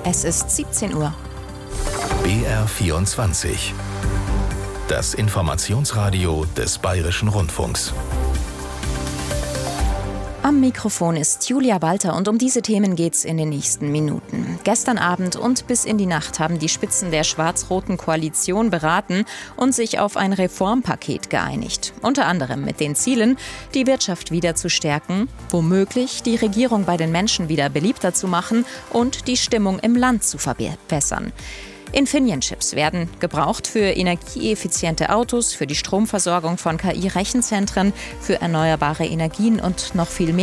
Es ist 17 Uhr. BR24. Das Informationsradio des Bayerischen Rundfunks. Am Mikrofon ist Julia Walter und um diese Themen geht's in den nächsten Minuten. Gestern Abend und bis in die Nacht haben die Spitzen der schwarz-roten Koalition beraten und sich auf ein Reformpaket geeinigt. Unter anderem mit den Zielen, die Wirtschaft wieder zu stärken, womöglich die Regierung bei den Menschen wieder beliebter zu machen und die Stimmung im Land zu verbessern. Infineon-Chips werden gebraucht für energieeffiziente Autos, für die Stromversorgung von KI-Rechenzentren, für erneuerbare Energien und noch viel mehr.